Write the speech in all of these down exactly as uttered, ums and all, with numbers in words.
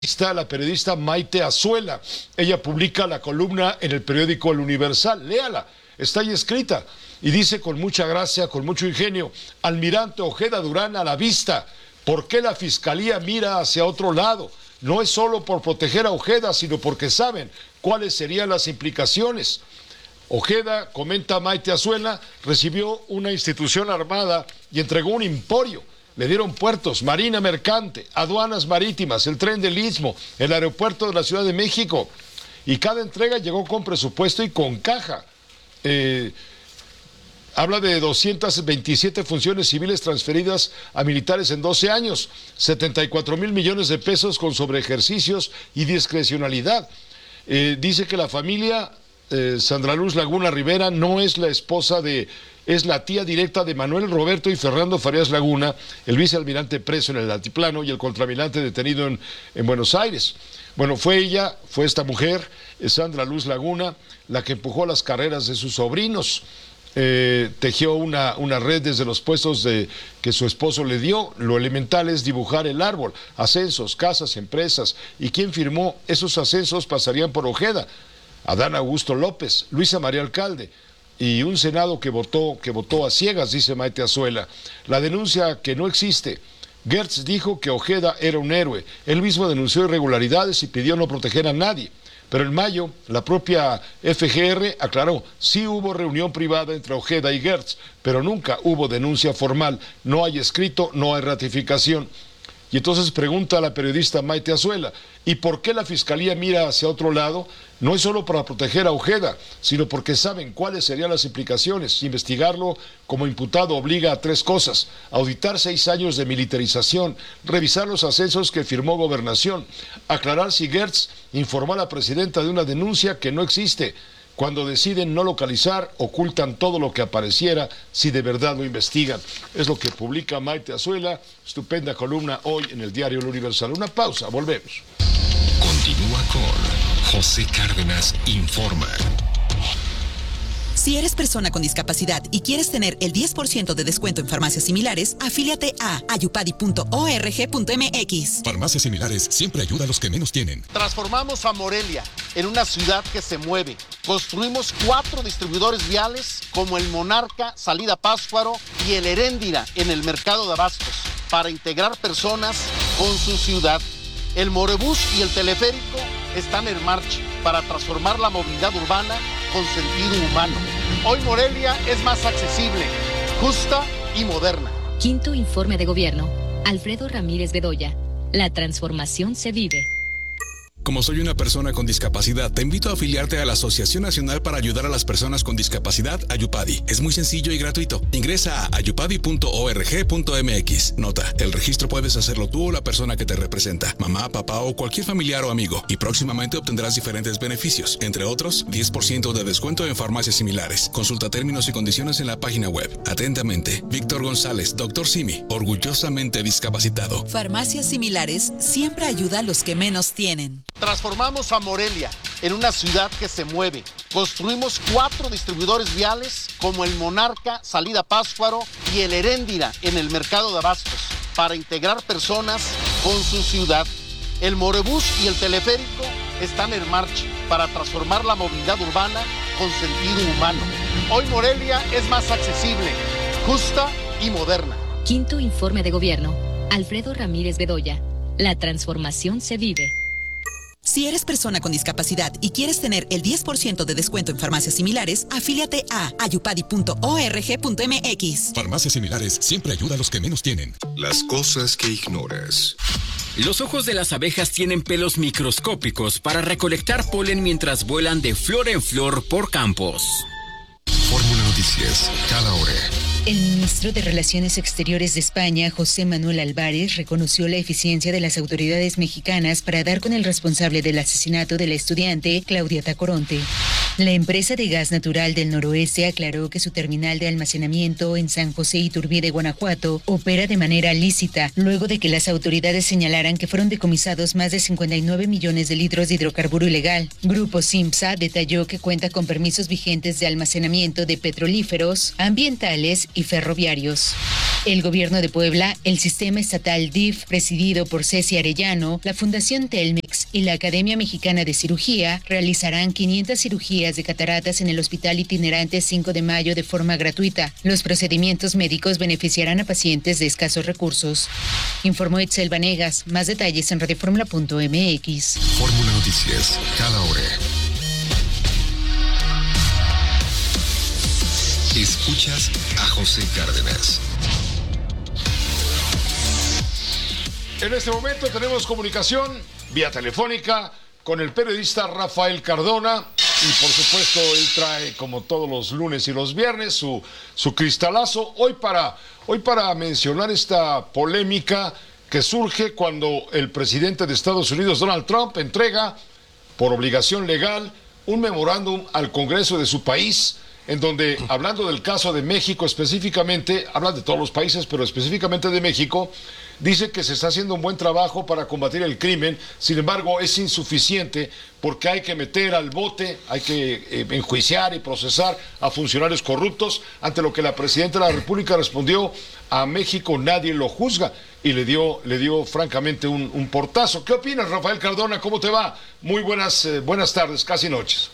Está la periodista Maite Azuela. Ella publica la columna en el periódico El Universal. Léala, está ahí escrita. Y dice con mucha gracia, con mucho ingenio: Almirante Ojeda Durán a la vista. ¿Por qué la Fiscalía mira hacia otro lado? No es solo por proteger a Ojeda, sino porque saben cuáles serían las implicaciones. Ojeda, comenta Maite Azuela, recibió una institución armada y entregó un emporio. Le dieron puertos, marina mercante, aduanas marítimas, el tren del Istmo, el aeropuerto de la Ciudad de México. Y cada entrega llegó con presupuesto y con caja. Eh, habla de doscientas veintisiete funciones civiles transferidas a militares en doce años, setenta y cuatro mil millones de pesos con sobreejercicios y discrecionalidad. Eh, dice que la familia eh, Sandra Luz Laguna Rivera no es la esposa de... es la tía directa de Manuel Roberto y Fernando Farías Laguna, el vicealmirante preso en el altiplano y el contraalmirante detenido en, en Buenos Aires. Bueno, fue ella, fue esta mujer, Sandra Luz Laguna, la que empujó las carreras de sus sobrinos. Eh, tejió una, una red desde los puestos de, que su esposo le dio. Lo elemental es dibujar el árbol, ascensos, casas, empresas. ¿Y quién firmó? Esos ascensos pasarían por Ojeda, Adán Augusto López, Luisa María Alcalde, y un Senado que votó, que votó a ciegas, dice Maite Azuela. La denuncia que no existe. Gertz dijo que Ojeda era un héroe. Él mismo denunció irregularidades y pidió no proteger a nadie. Pero en mayo, la propia F G R aclaró, sí hubo reunión privada entre Ojeda y Gertz, pero nunca hubo denuncia formal. No hay escrito, no hay ratificación. Y entonces pregunta a la periodista Maite Azuela, ¿y por qué la Fiscalía mira hacia otro lado? No es solo para proteger a Ojeda, sino porque saben cuáles serían las implicaciones. Investigarlo como imputado obliga a tres cosas: auditar seis años de militarización, revisar los ascensos que firmó Gobernación, aclarar si Gertz informó a la presidenta de una denuncia que no existe. Cuando deciden no localizar, ocultan todo lo que apareciera si de verdad lo investigan. Es lo que publica Maite Azuela, estupenda columna hoy en el diario El Universal. Una pausa, volvemos. Continúa con José Cárdenas Informa. Si eres persona con discapacidad y quieres tener el diez por ciento de descuento en farmacias similares, afíliate a ayupadi punto org punto mx. Farmacias Similares siempre ayuda a los que menos tienen. Transformamos a Morelia en una ciudad que se mueve. Construimos cuatro distribuidores viales como el Monarca, Salida Pátzcuaro, y el Heréndira en el mercado de abastos para integrar personas con su ciudad. El Morebús y el teleférico están en marcha para transformar la movilidad urbana con sentido humano. Hoy Morelia es más accesible, justa y moderna. Quinto informe de gobierno. Alfredo Ramírez Bedoya. La transformación se vive. Como soy una persona con discapacidad, te invito a afiliarte a la Asociación Nacional para Ayudar a las Personas con Discapacidad, Ayupadi. Es muy sencillo y gratuito. Ingresa a ayupadi punto org punto mx. Nota, el registro puedes hacerlo tú o la persona que te representa, mamá, papá o cualquier familiar o amigo. Y próximamente obtendrás diferentes beneficios, entre otros, diez por ciento de descuento en farmacias similares. Consulta términos y condiciones en la página web. Atentamente, Víctor González, doctor Simi, orgullosamente discapacitado. Farmacias Similares siempre ayuda a los que menos tienen. Transformamos a Morelia en una ciudad que se mueve. Construimos cuatro distribuidores viales como el Monarca, Salida Pátzcuaro, y el Heréndira en el mercado de abastos para integrar personas con su ciudad. El Morebús y el teleférico están en marcha para transformar la movilidad urbana con sentido humano. Hoy Morelia es más accesible, justa y moderna. Quinto informe de gobierno. Alfredo Ramírez Bedoya. La transformación se vive. Si eres persona con discapacidad y quieres tener el diez por ciento de descuento en farmacias similares, afíliate a ayupadi punto org punto mx. Farmacias Similares siempre ayuda a los que menos tienen. Las cosas que ignoras. Los ojos de las abejas tienen pelos microscópicos para recolectar polen mientras vuelan de flor en flor por campos. Fórmula Noticias, cada hora. El ministro de Relaciones Exteriores de España, José Manuel Álvarez, reconoció la eficiencia de las autoridades mexicanas para dar con el responsable del asesinato de la estudiante Claudia Tacoronte. La empresa de gas natural del noroeste aclaró que su terminal de almacenamiento en San José Iturbide, Guanajuato, opera de manera lícita, luego de que las autoridades señalaran que fueron decomisados más de cincuenta y nueve millones de litros de hidrocarburo ilegal. Grupo Simsa detalló que cuenta con permisos vigentes de almacenamiento de petrolíferos, ambientales y ferroviarios. El gobierno de Puebla, el sistema estatal D I F, presidido por Ceci Arellano, la Fundación Telmex y la Academia Mexicana de Cirugía, realizarán quinientas cirugías de cataratas en el Hospital Itinerante cinco de mayo de forma gratuita. Los procedimientos médicos beneficiarán a pacientes de escasos recursos. Informó Itzel Vanegas. Más detalles en radioformula punto m x. Fórmula Noticias, cada hora. Escuchas a José Cárdenas. En este momento tenemos comunicación vía telefónica con el periodista Rafael Cardona y por supuesto él trae, como todos los lunes y los viernes, su, su cristalazo hoy para, hoy para mencionar esta polémica que surge cuando el presidente de Estados Unidos, Donald Trump, entrega por obligación legal un memorándum al Congreso de su país, en donde, hablando del caso de México específicamente, habla de todos los países, pero específicamente de México, dice que se está haciendo un buen trabajo para combatir el crimen. Sin embargo, es insuficiente porque hay que meter al bote, hay que eh, enjuiciar y procesar a funcionarios corruptos, ante lo que la presidenta de la República respondió: a México nadie lo juzga, y le dio, le dio francamente un, un portazo. ¿Qué opinas, Rafael Cardona? ¿Cómo te va? Muy buenas, eh, buenas tardes, casi noches.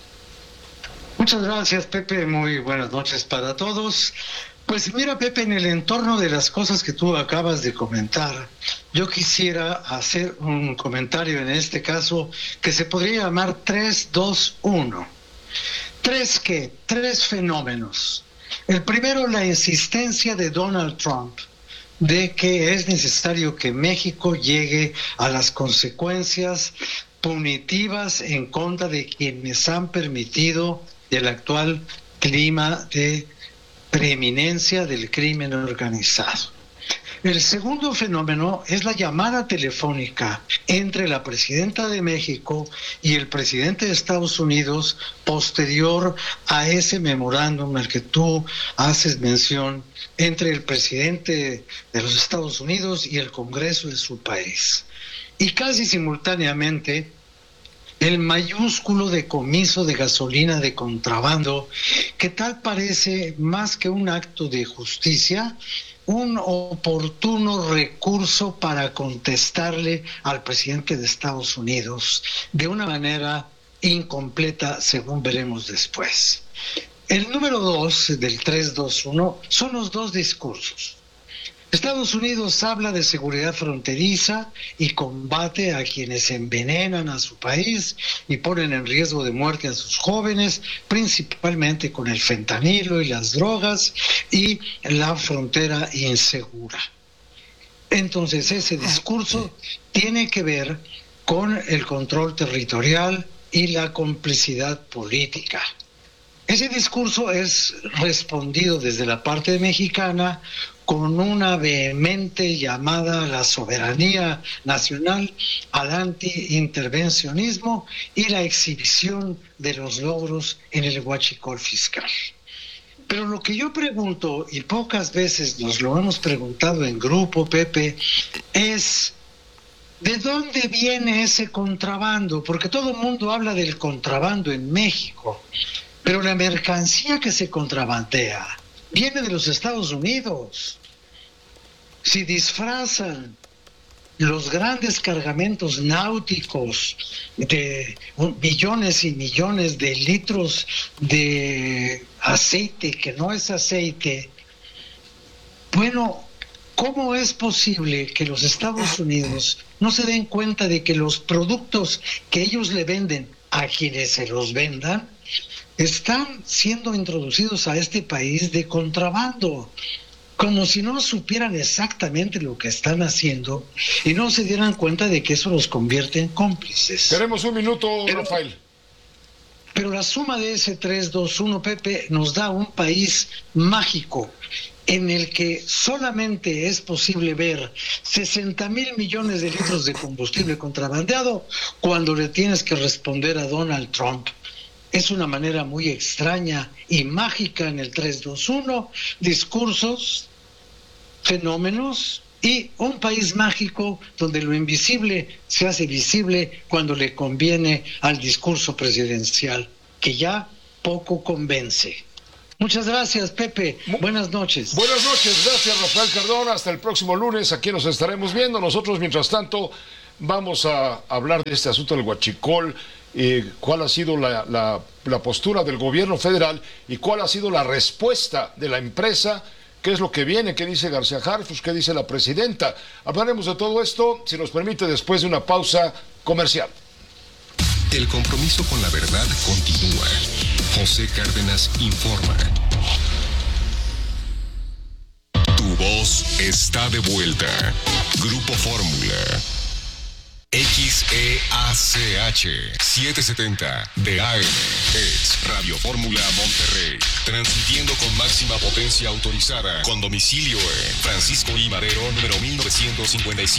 Muchas gracias, Pepe. Muy buenas noches para todos. Pues mira, Pepe, en el entorno de las cosas que tú acabas de comentar, yo quisiera hacer un comentario en este caso que se podría llamar tres dos uno. ¿Tres qué? Tres fenómenos. El primero, la insistencia de Donald Trump de que es necesario que México llegue a las consecuencias punitivas en contra de quienes han permitido el actual clima de preeminencia del crimen organizado. El segundo fenómeno es la llamada telefónica entre la presidenta de México y el presidente de Estados Unidos posterior a ese memorándum al que tú haces mención entre el presidente de los Estados Unidos y el Congreso de su país. Y casi simultáneamente, el mayúsculo decomiso de gasolina de contrabando, que tal parece más que un acto de justicia, un oportuno recurso para contestarle al presidente de Estados Unidos de una manera incompleta, según veremos después. El número dos del tres dos uno son los dos discursos. Estados Unidos habla de seguridad fronteriza y combate a quienes envenenan a su país y ponen en riesgo de muerte a sus jóvenes, principalmente con el fentanilo y las drogas y la frontera insegura. Entonces ese discurso tiene que ver con el control territorial y la complicidad política. Ese discurso es respondido desde la parte mexicana con una vehemente llamada a la soberanía nacional, al anti-intervencionismo y la exhibición de los logros en el huachicol fiscal. Pero lo que yo pregunto, y pocas veces nos lo hemos preguntado en grupo, Pepe, es ¿de dónde viene ese contrabando? Porque todo el mundo habla del contrabando en México, pero la mercancía que se contrabandea viene de los Estados Unidos. Si disfrazan los grandes cargamentos náuticos de millones y millones de litros de aceite que no es aceite, bueno, ¿cómo es posible que los Estados Unidos no se den cuenta de que los productos que ellos le venden a quienes se los vendan están siendo introducidos a este país de contrabando? Como si no supieran exactamente lo que están haciendo y no se dieran cuenta de que eso los convierte en cómplices. Tenemos un minuto, pero, Rafael. Pero la suma de ese tres dos uno, Pepe, nos da un país mágico en el que solamente es posible ver sesenta mil millones de litros de combustible contrabandeado cuando le tienes que responder a Donald Trump. Es una manera muy extraña y mágica en el tres dos uno, discursos, fenómenos y un país mágico donde lo invisible se hace visible cuando le conviene al discurso presidencial, que ya poco convence. Muchas gracias, Pepe. Buenas noches. Buenas noches, gracias Rafael Cardona. Hasta el próximo lunes, aquí nos estaremos viendo. Nosotros, mientras tanto, vamos a hablar de este asunto del huachicol, eh, cuál ha sido la, la, la postura del gobierno federal y cuál ha sido la respuesta de la empresa. ¿Qué es lo que viene? ¿Qué dice García Harfuch? ¿Qué dice la presidenta? Hablaremos de todo esto, si nos permite, después de una pausa comercial. El compromiso con la verdad continúa. José Cárdenas informa. Tu voz está de vuelta. Grupo Fórmula. X E A C H setecientos setenta de A M es Radio Fórmula Monterrey, transmitiendo con máxima potencia autorizada, con domicilio en Francisco I. Madero, número mil novecientos cincuenta y cinco.